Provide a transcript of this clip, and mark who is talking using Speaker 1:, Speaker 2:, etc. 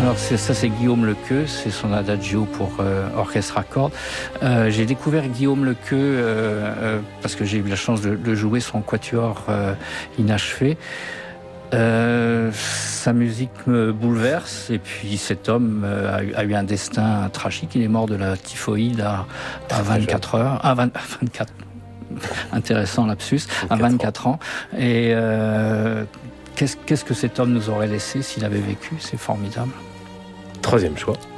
Speaker 1: Alors c'est Guillaume Lequeux, c'est son adagio pour orchestre à cordes. J'ai découvert Guillaume Lequeux parce que j'ai eu la chance de jouer son quatuor inachevé. Sa musique me bouleverse et puis cet homme a eu un destin tragique. Il est mort de la typhoïde à 24 heures, à 24. Intéressant lapsus, à 24 ans. Et qu'est-ce que cet homme nous aurait laissé s'il avait vécu? C'est formidable.
Speaker 2: Troisième choix.